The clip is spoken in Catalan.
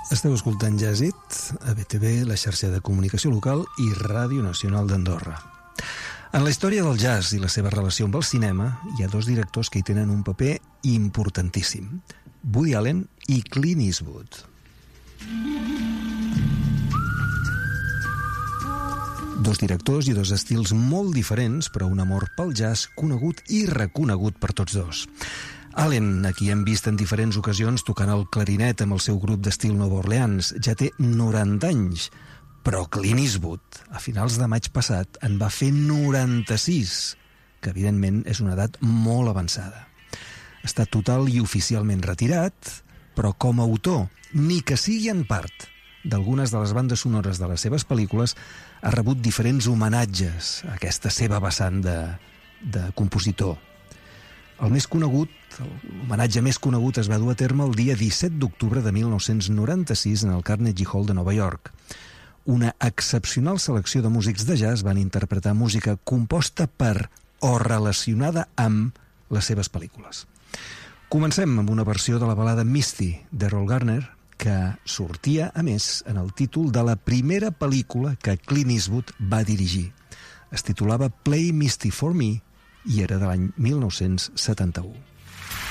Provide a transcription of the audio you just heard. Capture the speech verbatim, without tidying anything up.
Esteu escoltant Jazzit, a B T V, la xarxa de comunicació local i Ràdio Nacional d'Andorra. En la història del jazz i la seva relació amb el cinema, hi ha dos directors que hi tenen un paper importantíssim: Woody Allen i Clint Eastwood. Dos directors i dos estils molt diferents, però un amor pel jazz conegut i reconegut per tots dos. Allen, a qui hem vist en diferents ocasions tocant el clarinet amb el seu grup d'estil Nova Orleans, ja té noranta anys, però Clint Eastwood, a finals de maig passat, en va fer noranta-sis, que evidentment és una edat molt avançada. Està total i oficialment retirat, però com a autor, ni que sigui en part, d'algunes de les bandes sonores de les seves pel·lícules, ha rebut diferents homenatges a aquesta seva vessant de, de compositor. El més conegut, l'homenatge més conegut es va dur a terme el dia disset d'octubre de mil nou-cents noranta-sis en el Carnegie Hall de Nova York. Una excepcional selecció de músics de jazz van interpretar música composta per o relacionada amb les seves pel·lícules. Comencem amb una versió de la balada Misty d'Errol Garner, que sortia, a més, en el títol de la primera pel·lícula que Clint Eastwood va dirigir. Es titulava Play Misty for Me i era de l'any mil nou-cents setanta-u.